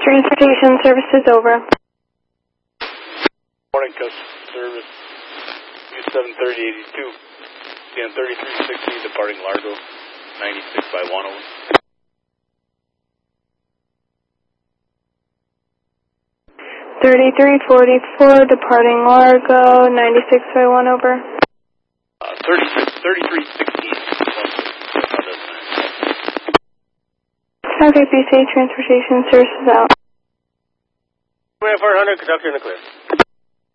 Transportation services over. Morning, customer service. U73082. CN 3360 departing Largo. 96 by 1 over. $33.44 departing Largo. 96 by 1 over. 3316. Okay, be safe. Transportation services out. 400, conductor in the clear.